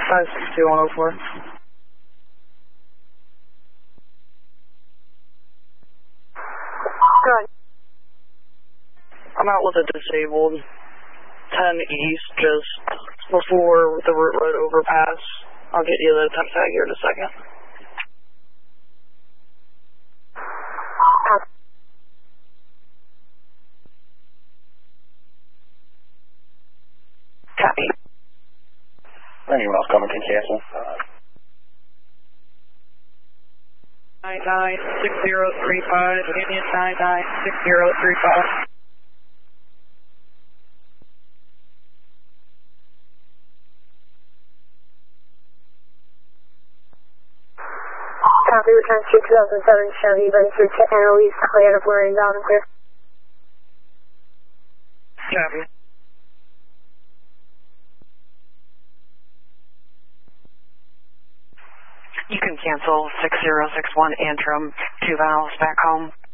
562-104. Good. I'm out with a disabled 10 East just before the Root Road overpass. I'll get you the temp tag here in a second. Copy. Anyone else coming can cancel. 996035, Union 996035. Copy, return to 2007 Chevy, ready for NOE, clear, wearing down and clear. Copy. You can cancel 6061 Antrim, 2 miles back home.